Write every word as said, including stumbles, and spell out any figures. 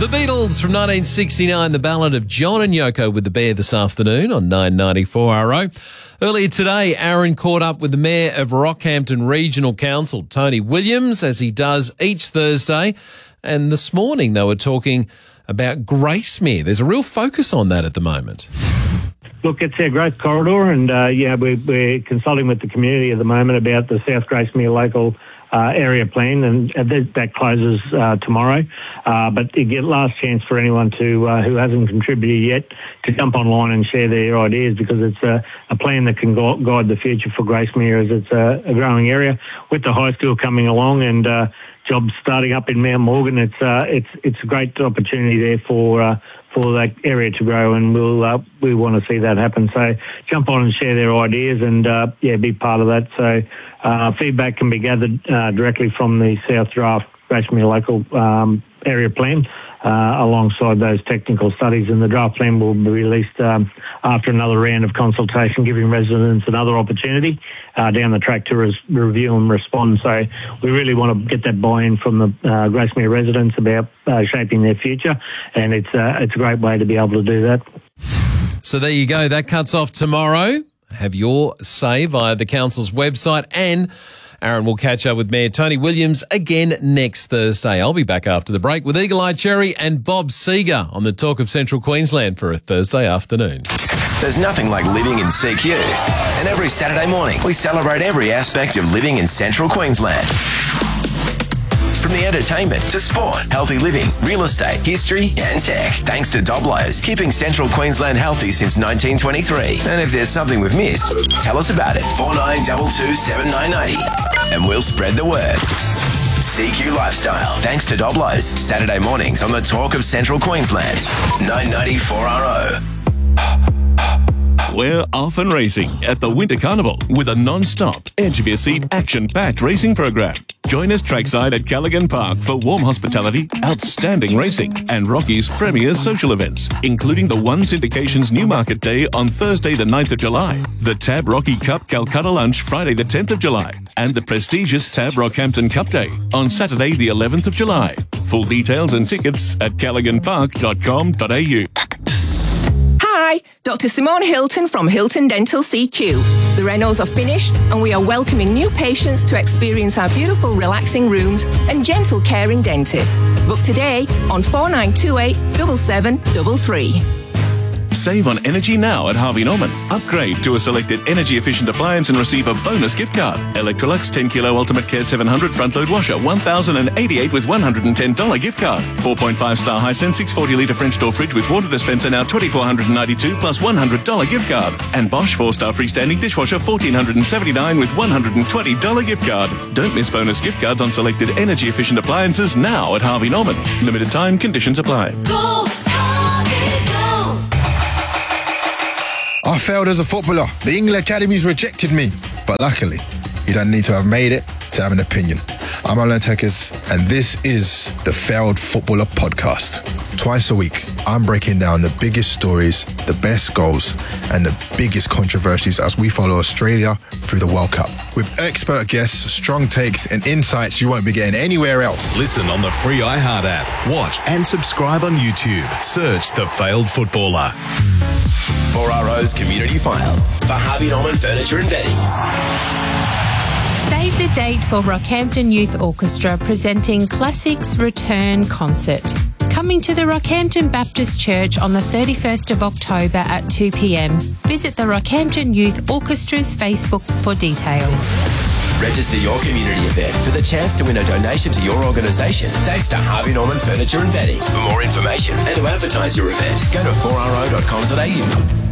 The Beatles from nineteen sixty-nine, the ballad of John and Yoko with the Bear this afternoon on nine ninety-four R O. Earlier today, Aaron caught up with the Mayor of Rockhampton Regional Council, Tony Williams, as he does each Thursday. And this morning they were talking about Gracemere. There's a real focus on that at the moment. Look, it's our growth corridor, and uh, yeah, we're, we're consulting with the community at the moment about the South Gracemere local uh, area plan, and that, that closes uh, tomorrow. Uh, but you get last chance for anyone to uh, who hasn't contributed yet to jump online and share their ideas, because it's a, a plan that can gu- guide the future for Gracemere, as it's a, a growing area with the high school coming along and uh, jobs starting up in Mount Morgan. It's uh, it's it's a great opportunity there for. Uh, for that area to grow, and we'll uh, we want to see that happen. So jump on and share their ideas, and uh, yeah, be part of that. So uh, feedback can be gathered uh, directly from the South Draft Gracemere local um, area plan, uh, alongside those technical studies, and the draft plan will be released um, after another round of consultation, giving residents another opportunity uh, down the track to res- review and respond. So we really want to get that buy-in from the uh, Gracemere residents about uh, shaping their future, and it's uh, it's a great way to be able to do that. So there you go. That cuts off tomorrow. Have your say via the council's website, and Aaron will catch up with Mayor Tony Williams again next Thursday. I'll be back after the break with Eagle Eye Cherry and Bob Seger on the Talk of Central Queensland for a Thursday afternoon. There's nothing like living in C Q. And every Saturday morning, we celebrate every aspect of living in Central Queensland. From the entertainment to sport, healthy living, real estate, history and tech. Thanks to Doblo's, keeping Central Queensland healthy since nineteen twenty-three. And if there's something we've missed, tell us about it. four nine two two seven nine nine zero. And we'll spread the word. C Q Lifestyle. Thanks to Doblo's. Saturday mornings on the Talk of Central Queensland. nine ninety-four R O. We're off and racing at the Winter Carnival with a non-stop, edge-of-your-seat, action-packed racing program. Join us trackside at Callaghan Park for warm hospitality, outstanding racing, and Rocky's premier social events, including the One Syndication's Newmarket Day on Thursday the ninth of July, the Tab Rocky Cup Calcutta Lunch Friday the tenth of July, and the prestigious Tab Rockhampton Cup Day on Saturday the eleventh of July. Full details and tickets at callaghan park dot com dot a u. Hi, Doctor Simone Hilton from Hilton Dental C Q. The renos are finished and we are welcoming new patients to experience our beautiful relaxing rooms and gentle caring dentists. Book today on four nine two eight, seven seven three three. Save on energy now at Harvey Norman. Upgrade to a selected energy-efficient appliance and receive a bonus gift card. Electrolux ten kilo Ultimate Care seven hundred front-load washer, one thousand eighty-eight with one hundred ten dollars gift card. four point five star Hisense six hundred forty litre French door fridge with water dispenser now two thousand four hundred ninety-two plus one hundred dollars gift card. And Bosch four star freestanding dishwasher one thousand four hundred seventy-nine with one hundred twenty dollars gift card. Don't miss bonus gift cards on selected energy-efficient appliances now at Harvey Norman. Limited time, conditions apply. Go, Harvey, go! I failed as a footballer. The England Academies rejected me. But luckily, you don't need to have made it to have an opinion. I'm Alan Tekers, and this is the Failed Footballer Podcast. Twice a week, I'm breaking down the biggest stories, the best goals, and the biggest controversies as we follow Australia through the World Cup. With expert guests, strong takes, and insights you won't be getting anywhere else. Listen on the free iHeart app. Watch and subscribe on YouTube. Search The Failed Footballer. four R O's Community File for Harvey Norman Furniture and Bedding. Save the date for Rockhampton Youth Orchestra presenting Classics Return Concert. Coming to the Rockhampton Baptist Church on the thirty-first of October at two p.m. Visit the Rockhampton Youth Orchestra's Facebook for details. Register your community event for the chance to win a donation to your organisation thanks to Harvey Norman Furniture and Bedding. For more information and to advertise your event, go to four r o dot com dot a u.